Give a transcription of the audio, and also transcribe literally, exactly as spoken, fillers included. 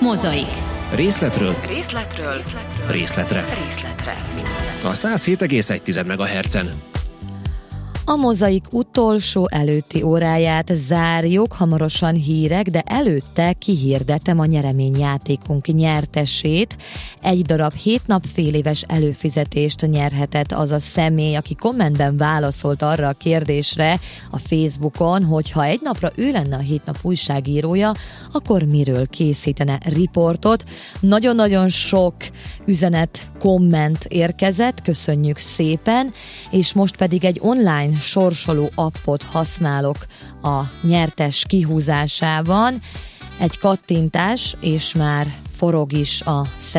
Mozaik. Részletről Részletről részletre. Részletre. A száz hét egész egy megahertzen. A Mozaik utolsó előtti óráját zárjuk, hamarosan hírek, de előtte kihirdetem a nyereményjátékunk nyertesét. Egy darab hét nap fél éves előfizetést nyerhetett az a személy, aki kommentben válaszolt arra a kérdésre a Facebookon, hogy ha egy napra ő lenne a hét nap újságírója, akkor miről készítene riportot. Nagyon-nagyon sok üzenet, komment érkezett, köszönjük szépen, és most pedig egy online sorsoló appot használok a nyertes kihúzásában. Egy kattintás, és már forog is a